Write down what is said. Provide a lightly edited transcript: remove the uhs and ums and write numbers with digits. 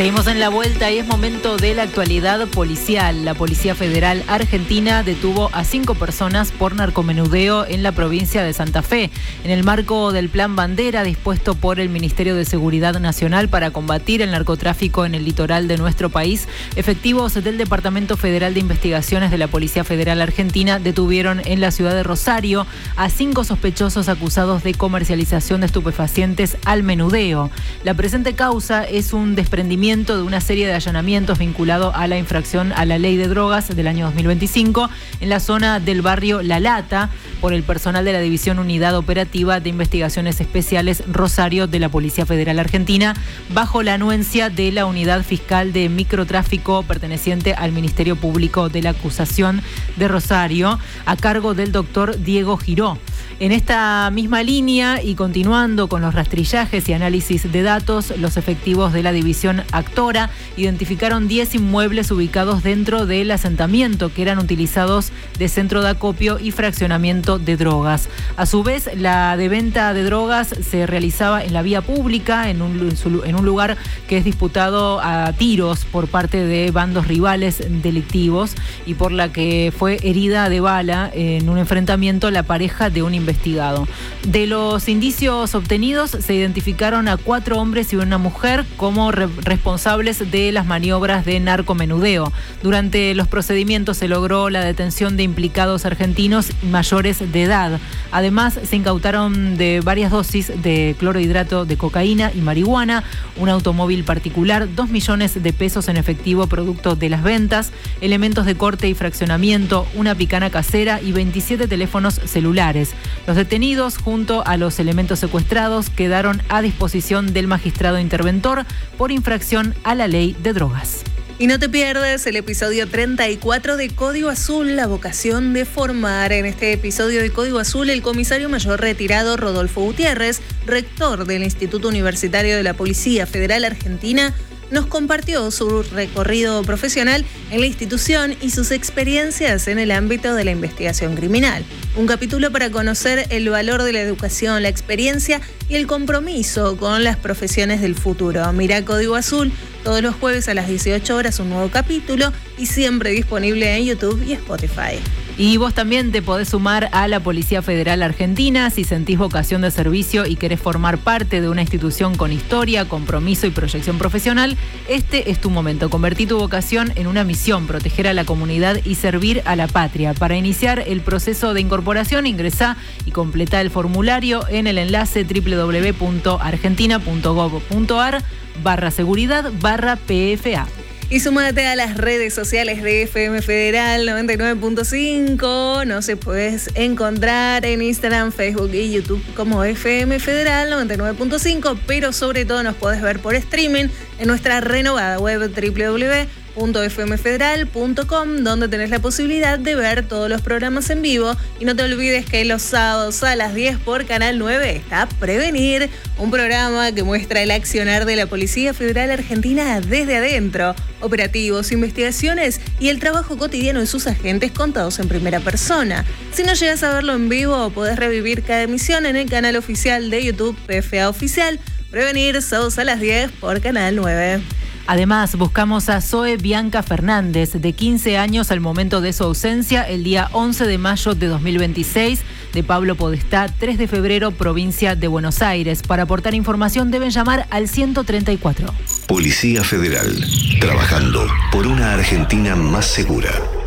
Seguimos en la vuelta y es momento de la actualidad policial. La Policía Federal Argentina detuvo a 5 personas por narcomenudeo en la provincia de Santa Fe. En el marco del Plan Bandera dispuesto por el Ministerio de Seguridad Nacional para combatir el narcotráfico en el litoral de nuestro país, efectivos del Departamento Federal de Investigaciones de la Policía Federal Argentina detuvieron en la ciudad de Rosario a 5 sospechosos acusados de comercialización de estupefacientes al menudeo. La presente causa es un desprendimiento de una serie de allanamientos vinculado a la infracción a la Ley de Drogas del año 2025 en la zona del barrio La Lata por el personal de la División Unidad Operativa de Investigaciones Especiales Rosario de la Policía Federal Argentina, bajo la anuencia de la Unidad Fiscal de Microtráfico perteneciente al Ministerio Público de la Acusación de Rosario, a cargo del doctor Diego Giró. En esta misma línea y continuando con los rastrillajes y análisis de datos, los efectivos de la División Actora identificaron 10 inmuebles ubicados dentro del asentamiento que eran utilizados de centro de acopio y fraccionamiento de drogas. A su vez, la de venta de drogas se realizaba en la vía pública, en un lugar que es disputado a tiros por parte de bandos rivales delictivos y por la que fue herida de bala en un enfrentamiento la pareja de un investigado. De los indicios obtenidos, se identificaron a 4 hombres y una mujer como responsables de las maniobras de narcomenudeo. Durante los procedimientos se logró la detención de implicados argentinos mayores de edad. Además, se incautaron de varias dosis de clorhidrato de cocaína y marihuana, un automóvil particular, 2 millones de pesos en efectivo producto de las ventas, elementos de corte y fraccionamiento, una picana casera y 27 teléfonos celulares. Los detenidos, junto a los elementos secuestrados, quedaron a disposición del magistrado interventor por infracción a la Ley de Drogas. Y no te pierdas el episodio 34 de Código Azul, la vocación de formar. En este episodio de Código Azul, el comisario mayor retirado Rodolfo Gutiérrez, rector del Instituto Universitario de la Policía Federal Argentina, nos compartió su recorrido profesional en la institución y sus experiencias en el ámbito de la investigación criminal. Un capítulo para conocer el valor de la educación, la experiencia y el compromiso con las profesiones del futuro. Mirá Código Azul todos los jueves a las 18 horas, un nuevo capítulo y siempre disponible en YouTube y Spotify. Y vos también te podés sumar a la Policía Federal Argentina si sentís vocación de servicio y querés formar parte de una institución con historia, compromiso y proyección profesional. Este es tu momento. Convertí tu vocación en una misión, proteger a la comunidad y servir a la patria. Para iniciar el proceso de incorporación, ingresá y completá el formulario en el enlace www.argentina.gov.ar/seguridad/PFA. Y súmate a las redes sociales de FM Federal 99.5. Nos puedes encontrar en Instagram, Facebook y YouTube como FM Federal 99.5, pero sobre todo nos podés ver por streaming en nuestra renovada web www.fmfederal.com, donde tenés la posibilidad de ver todos los programas en vivo. Y no te olvides que los sábados a las 10 por Canal 9 está Prevenir, un programa que muestra el accionar de la Policía Federal Argentina desde adentro, operativos, investigaciones y el trabajo cotidiano de sus agentes contados en primera persona. Si no llegas a verlo en vivo, podés revivir cada emisión en el canal oficial de YouTube PFA Oficial. Prevenir, sábados a las 10 por Canal 9. Además, buscamos a Zoe Bianca Fernández, de 15 años al momento de su ausencia, el día 11 de mayo de 2026, de Pablo Podestá, 3 de febrero, provincia de Buenos Aires. Para aportar información deben llamar al 134. Policía Federal, trabajando por una Argentina más segura.